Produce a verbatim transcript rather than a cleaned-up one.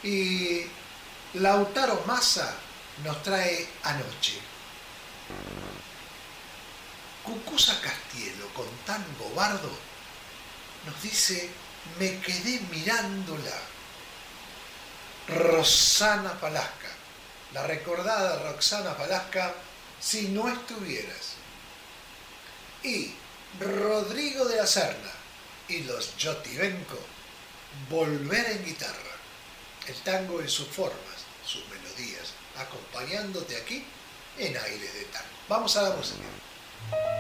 Y Lautaro Massa nos trae Anoche. Cucuza Castielo con Tango Bardo nos dice Me quedé mirándola. Roxana Palasca, la recordada Roxana Palasca, Si no estuvieras. Y Rodrigo de la Serna y los Yotibenco, Volver en guitarra. El tango en sus formas, sus melodías, acompañándote aquí en Aires de Tango. Vamos a la música.